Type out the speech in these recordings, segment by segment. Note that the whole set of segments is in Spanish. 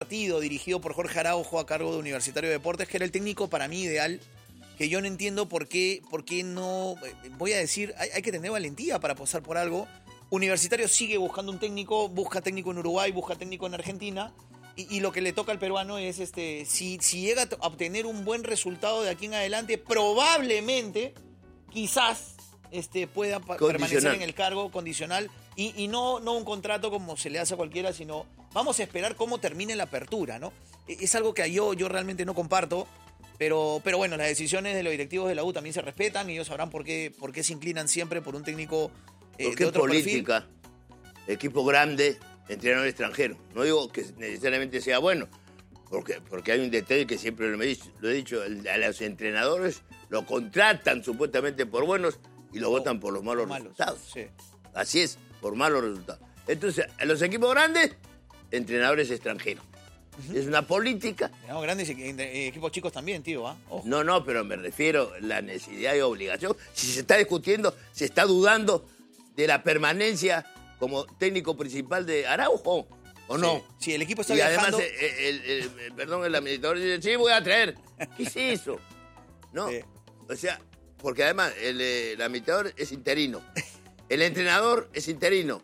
partido dirigido por Jorge Araujo a cargo de Universitario de Deportes, que era el técnico para mí ideal, que yo no entiendo por qué no, voy a decir, hay que tener valentía para apostar por algo. Universitario sigue buscando un técnico, busca técnico en Uruguay, busca técnico en Argentina, y lo que le toca al peruano es, si llega a obtener un buen resultado de aquí en adelante, probablemente, quizás, pueda permanecer en el cargo condicional, y no un contrato como se le hace a cualquiera, sino vamos a esperar cómo termine la apertura, ¿no? Es algo que yo realmente no comparto. Pero bueno, las decisiones de los directivos de la U también se respetan y ellos sabrán por qué se inclinan siempre por un técnico porque de otro política, perfil. Equipo grande, entrenador extranjero. No digo que necesariamente sea bueno, porque hay un detalle que siempre lo he dicho, a los entrenadores lo contratan supuestamente por buenos y lo votan por los malos resultados. Sí. Así es, por malos resultados. Entonces, a los equipos grandes, entrenadores extranjeros. Es una política. No, grandes equipos chicos también, tío. Ojo. No, pero me refiero a la necesidad y obligación. Si se está discutiendo, se está dudando de la permanencia como técnico principal de Araujo, ¿o no? Sí, el equipo está viajando. Y además, el administrador dice, sí, voy a traer. ¿Qué es eso? No, sí. O sea, porque además el administrador es interino. El entrenador es interino.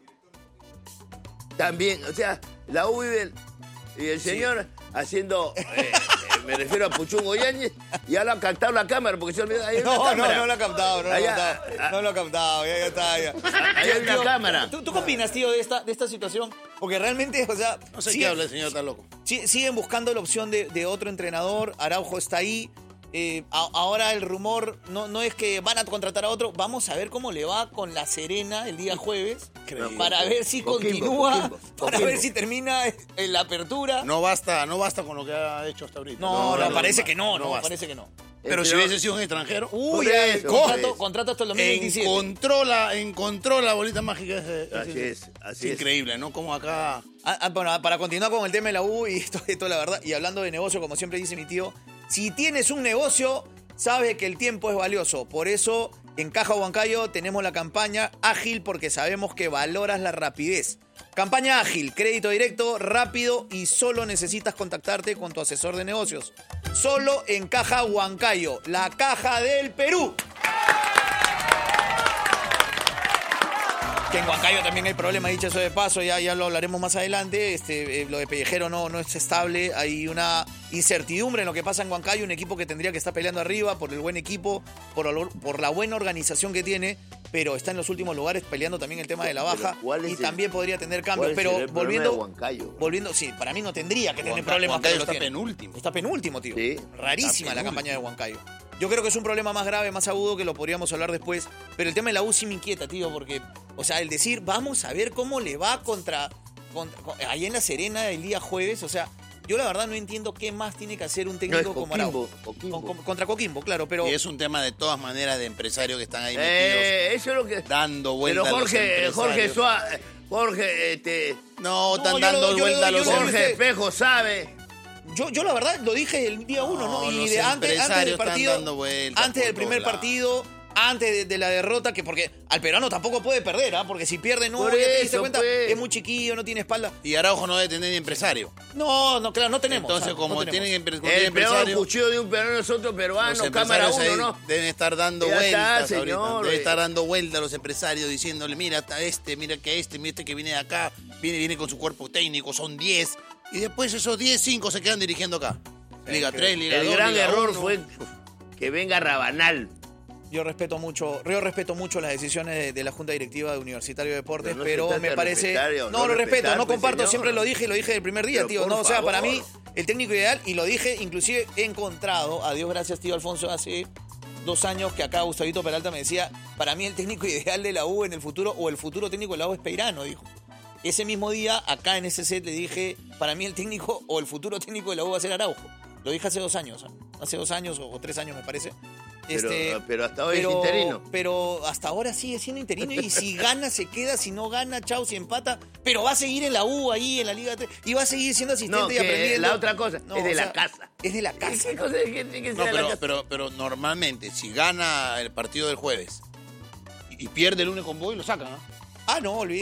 También, o sea, la U vive... Y el señor haciendo, me refiero a Puchungo Yáñez, ya lo ha captado la cámara, porque se olvida. Ahí no lo ha captado, no lo ha captado, ya está. Ahí hay una cámara. ¿Tú qué opinas, tío, de esta situación? Porque realmente, o sea... No sé qué habla el señor, está loco. Siguen buscando la opción de otro entrenador, Araujo está ahí. Ahora el rumor no es que van a contratar a otro, vamos a ver cómo le va con La Serena el día jueves, para ver si continúa, para ver si termina la apertura. No basta con lo que ha hecho hasta ahorita. Parece que no. Pero si hubiese sido un extranjero, contrato hasta el 2027. Encontró la bolita mágica. Así es. Increíble, ¿no? Como acá... Bueno, para continuar con el tema de la U y esto la verdad, y hablando de negocio, como siempre dice mi tío, si tienes un negocio, sabes que el tiempo es valioso. Por eso, en Caja Huancayo tenemos la campaña Ágil, porque sabemos que valoras la rapidez. Campaña Ágil, crédito directo, rápido, y solo necesitas contactarte con tu asesor de negocios. Solo en Caja Huancayo, la caja del Perú. Que en Huancayo también hay problemas, dicho eso de paso, ya lo hablaremos más adelante. Lo de Pellejero no es estable, hay una incertidumbre en lo que pasa en Huancayo, un equipo que tendría que estar peleando arriba por el buen equipo, por la buena organización que tiene, pero está en los últimos lugares peleando también el tema de la baja y también podría tener cambios. Pero volviendo, sí, para mí no tendría que tener problemas. Huancayo está penúltimo. Está penúltimo, tío. Sí, rarísima la campaña de Huancayo. Yo creo que es un problema más grave, más agudo, que lo podríamos hablar después. Pero el tema de la U sí me inquieta, tío, porque, o sea, el decir, vamos a ver cómo le va contra ahí en La Serena el día jueves, o sea, yo la verdad no entiendo qué más tiene que hacer un técnico como Araujo. Contra Coquimbo, claro, pero... Y es un tema de todas maneras de empresarios que están ahí metidos. Eso es lo que... Dando vueltas pero a los empresarios. No, están dando vueltas a los empresarios. Jorge Espejo sabe... Yo la verdad lo dije el día 1, ¿no? Y antes del partido, antes del primer partido, antes de la derrota, que porque al peruano tampoco puede perder, porque si pierde, no, ya te diste cuenta, es muy chiquillo, no tiene espalda. Y Araujo no debe tener ni empresario. No, claro, no tenemos. Entonces, tienen empresario... El peor cuchillo de un peruano es otro peruano, cámara 1, ¿no? Deben estar dando vueltas ahorita. Deben estar dando vueltas a los empresarios diciéndole, mira mira que viene de acá, viene con su cuerpo técnico, son 10... Y después esos 10, 5 se quedan dirigiendo acá. Liga 3, Liga 2, El gran error 1. fue que venga Rabanal. Yo respeto mucho las decisiones de la Junta Directiva de Universitario de Deportes, pero me parece... No, lo respeto, no comparto, señor. Siempre lo dije el primer día, tío. No, o sea, para mí, el técnico ideal, y lo dije, inclusive he encontrado, a Dios gracias, tío Alfonso, hace 2 años que acá Gustavito Peralta me decía, para mí el técnico ideal de la U en el futuro, o el futuro técnico de la U es Peirano, dijo. Ese mismo día, acá en ese set, le dije, para mí el técnico o el futuro técnico de la U va a ser Araujo. Lo dije hace 2 años, hace 2 años o 3 años me parece. Pero hasta ahora es interino. Pero hasta ahora sigue siendo interino y si gana se queda, si no gana, chau, si empata. Pero va a seguir en la U, ahí en la Liga 3, y va a seguir siendo asistente y aprendiendo. La otra cosa, es de la casa. Es de la casa. ¿Qué cosa es pero normalmente, si gana el partido del jueves y pierde el lunes con Boy, lo sacan, ¿no? No, olvídate.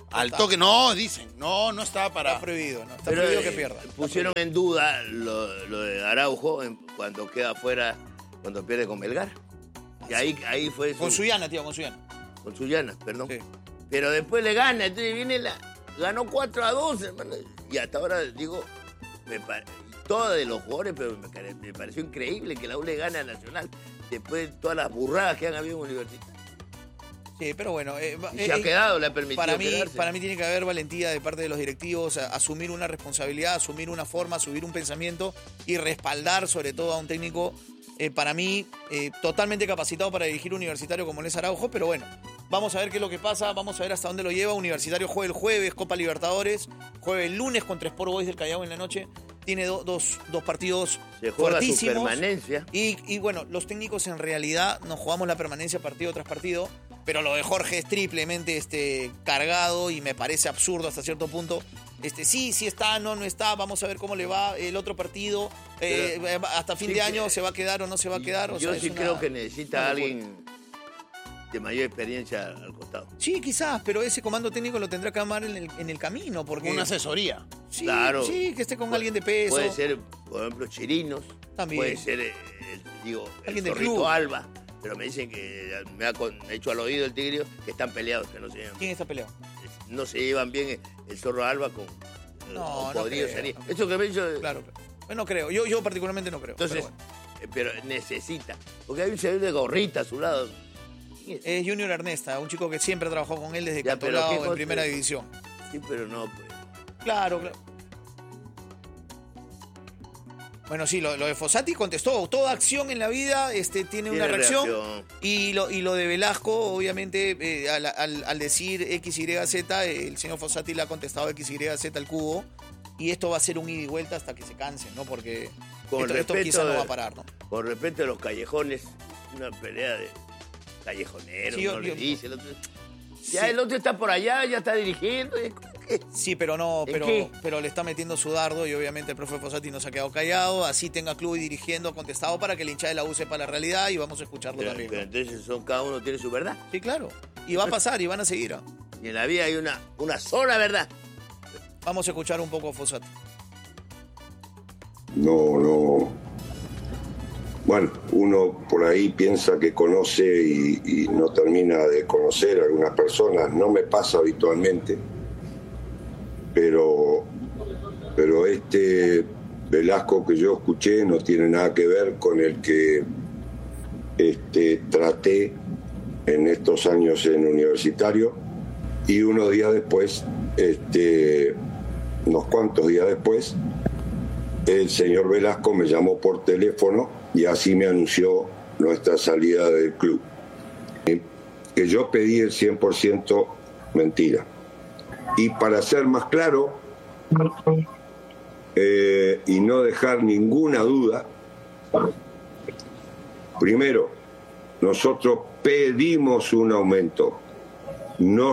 Al toque, no, dicen. No estaba para... Está prohibido, ¿no? Está prohibido que pierda. Pusieron en duda lo de Araujo cuando queda fuera, cuando pierde con Melgar. Y ahí fue... Con Suyana, tío, con Suyana. Con Suyana, perdón. Sí. Pero después le gana, entonces ganó 4-2, hermano. Y hasta ahora, digo, todos de los jugadores, pero me pareció increíble que la U le gane a Nacional después de todas las burradas que han habido en Universitario. Sí, pero bueno. Se ha quedado, le ha permitido quedarse. Para mí tiene que haber valentía de parte de los directivos, asumir una responsabilidad, asumir una forma, subir un pensamiento y respaldar sobre todo a un técnico, para mí, totalmente capacitado para dirigir Universitario como es Araujo, pero bueno, vamos a ver qué es lo que pasa, vamos a ver hasta dónde lo lleva. Universitario juega el jueves, Copa Libertadores, juega el lunes contra Sport Boys del Callao en la noche. Tiene dos partidos se juega fuertísimos. Su permanencia. Y bueno, los técnicos en realidad nos jugamos la permanencia partido tras partido, pero lo de Jorge es triplemente cargado y me parece absurdo hasta cierto punto. Sí está, no está, vamos a ver cómo le va el otro partido. Hasta fin de año se va a quedar o no se va a quedar. Yo sí creo que necesita a alguien de mayor experiencia al costado. Sí, quizás, pero ese comando técnico lo tendrá que armar en el camino. Porque... Una asesoría. Sí, claro. Sí, que esté con alguien de peso. Puede ser, por ejemplo, Chirinos. También. Puede ser, alguien el del Zorrito club. Alba. Pero me dicen que me ha hecho al oído el Tigrio que están peleados, que no se llevan. ¿Quién está peleado? No se llevan bien el Zorro Alba con Podrido Sería. Eso que me ha dicho. Claro. No creo. Yo particularmente no creo. Entonces, pero necesita. Porque hay un señor de gorrita a su lado. Es Junior Ernesta, un chico que siempre trabajó con él desde Cantolao en primera división. Sí, pero no, pues. Claro. Bueno, sí, lo de Fossati contestó. Toda acción en la vida tiene una reacción. Y lo de Velasco, obviamente, al decir XYZ, el señor Fossati le ha contestado XYZ al cubo. Y esto va a ser un ida y vuelta hasta que se cansen, ¿no? Porque esto quizá no va a parar, ¿no? Con respecto a los callejones, una pelea de callejoneros, sí, le dice. El otro, ya el otro está por allá, ya está dirigiendo. Sí, pero pero le está metiendo su dardo y obviamente el profe Fossati no se ha quedado callado. Así tenga club y dirigiendo, contestado para que el hincha de la U sepa la realidad y vamos a escucharlo también. Pero entonces cada uno tiene su verdad. Sí, claro. Y va a pasar y van a seguir. Y en la vida hay una sola verdad. Vamos a escuchar un poco a Fossati. No. Bueno, uno por ahí piensa que conoce y no termina de conocer a algunas personas. No me pasa habitualmente, pero este Velasco que yo escuché no tiene nada que ver con el que traté en estos años en Universitario. Y unos días después, unos cuantos días después, el señor Velasco me llamó por teléfono y así me anunció nuestra salida del club. Que yo pedí el 100% mentira. Y para ser más claro y no dejar ninguna duda, primero, nosotros pedimos un aumento, no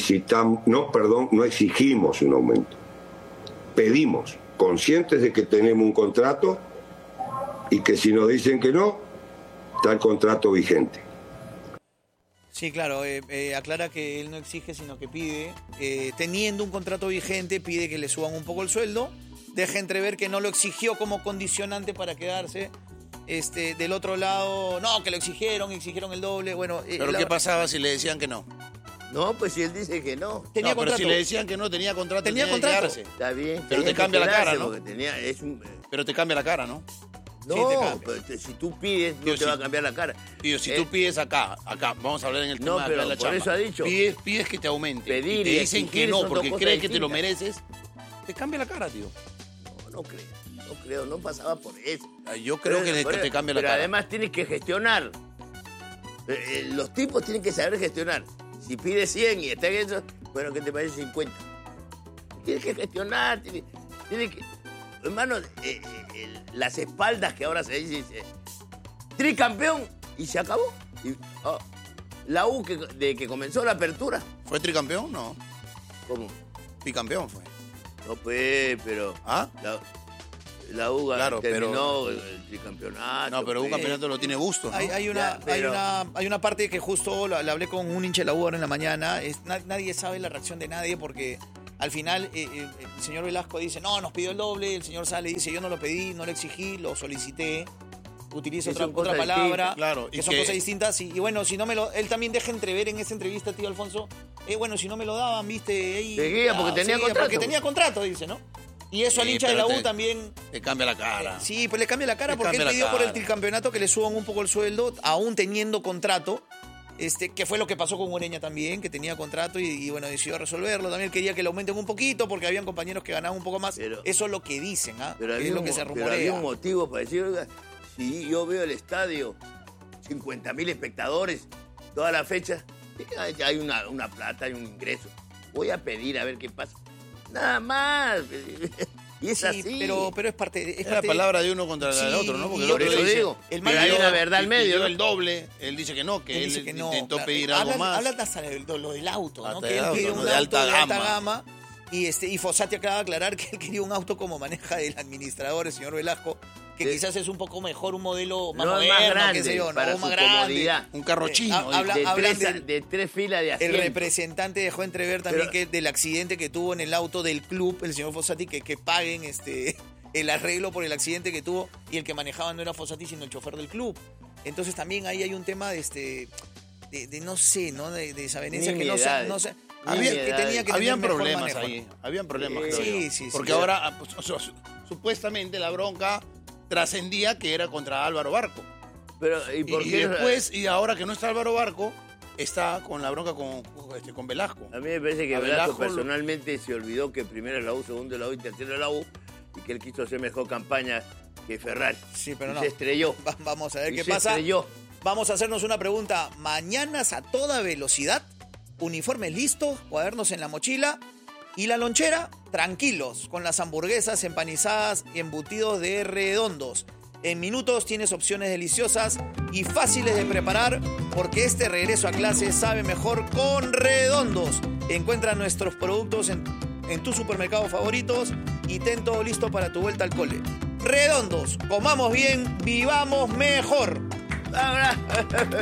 exigimos un aumento, pedimos, conscientes de que tenemos un contrato y que si nos dicen que no, está el contrato vigente. Sí, claro, aclara que él no exige, sino que pide, teniendo un contrato vigente, pide que le suban un poco el sueldo, deja entrever que no lo exigió como condicionante para quedarse. Del otro lado, no, que lo exigieron el doble. Bueno, ¿pero qué pasaba si le decían que no? No, pues si él dice que no. Tenía contrato. Pero si le decían que no, tenía contrato. Tenía contrato. Está bien. Pero te cambia la cara, ¿no? Pero te cambia la cara, ¿no? No, sí, pero si tú pides, no te va a cambiar la cara. Tío, si tú pides acá, vamos a hablar en el tema de la chamba. Por eso ha dicho. Pides que te aumente. Pedir y te dicen que no, porque creen que te lo distintas. mereces. Te cambia la cara, tío. No creo, no pasaba por eso. Yo creo que te cambia la cara. Pero además tienes que gestionar. Los tipos tienen que saber gestionar. Si pides 100 y está en eso, bueno, ¿qué te parece 50? Tienes que gestionar, tienes que... Hermano, las espaldas que ahora se dice, tricampeón, y se acabó. La U de que comenzó la apertura. ¿Fue tricampeón? No. ¿Cómo? Bicampeón fue. No, pues, pero... ¿Ah? La U Claro, terminó pero- el tricampeonato. No, pero un campeonato lo tiene Bustos, ¿no? Hay una parte que justo la hablé con un hincha de la U ahora en la mañana. Nadie sabe la reacción de nadie porque al final el señor Velasco dice, no, nos pidió el doble. El señor sale y dice, yo no lo pedí, no lo exigí, lo solicité. Utiliza Que son otra cosas palabra, distintas, claro, que y son que- cosas distintas. Y bueno, si no me lo... Él también deja entrever en esa entrevista, tío Alfonso, bueno, si no me lo daban, viste... Ahí, Seguía porque tenía contrato. Porque tenía contrato, dice, ¿no? Y eso al Sí, hincha de la pero U también... Te cambia la cara. Sí, pues le cambia la cara Le porque él cambia la pidió por el cara. tricampeonato que le suban un poco el sueldo, aún teniendo contrato, que fue lo que pasó con Ureña también, que tenía contrato y bueno, decidió resolverlo. También quería que le aumenten un poquito porque habían compañeros que ganaban un poco más. Pero- Eso es lo que dicen, ¿ah? Pero Es había, lo que se pero había rumorea. un motivo para decir, oiga, si yo veo el estadio, 50.000 espectadores, toda la fecha, hay una plata, hay un ingreso. Voy a pedir a ver qué pasa. Nada más. Y es Sí, así. pero es parte... Es la palabra de uno contra la del Sí, otro, ¿no? Porque y el yo otro te lo dice, digo. el Pero man hay pidió- una verdad al medio, pidió ¿no? el doble, él dice que no, que Él él dice que no, intentó claro. pedir algo más. Hablan hasta de lo del auto, ¿no? Hasta Que del él auto, pide ¿no? un De auto alta de alta gama. gama. Y Fossati acaba de aclarar que él quería un auto como maneja el administrador, el señor Velasco, que Sí. quizás es un poco mejor, un modelo más No, moderno, más grande, qué sé yo, para ¿no? su Más grande. comodidad. Un carro chino. habla- dice. hablan de tres filas de El asientos. representante dejó entrever también Pero- que del accidente que tuvo en el auto del club, el señor Fossati, que paguen el arreglo por el accidente que tuvo y el que manejaba no era Fossati sino el chofer del club. Entonces también ahí hay un tema de no sé, ¿no? De desavenencias que Nimiedades. no sé. Nimiedades. Que tenía que Habían tener mejor problemas manejo. ahí, habían problemas. Sí, creo yo. sí, Porque sí. ahora, pues, supuestamente la bronca trascendía que era contra Álvaro Barco. Pero, ¿y por Y qué? después, y ahora que no está Álvaro Barco, está con la bronca con Velasco. A mí me parece que A Velasco Velasco personalmente se olvidó que primero es la U, segundo es la U y tercero es la U, y que él quiso hacer mejor campaña que Ferrari. Sí, pero Y no. se estrelló. Vamos a ver Y qué se pasa. estrelló. Vamos a hacernos una pregunta. Mañanas a toda velocidad, uniformes listos, cuadernos en la mochila y la lonchera, tranquilos, con las hamburguesas empanizadas y embutidos de Redondos. En minutos tienes opciones deliciosas y fáciles de preparar porque este regreso a clase sabe mejor con Redondos. Encuentra nuestros productos en tus supermercados favoritos y ten todo listo para tu vuelta al cole. Redondos, comamos bien, vivamos mejor. Ahora.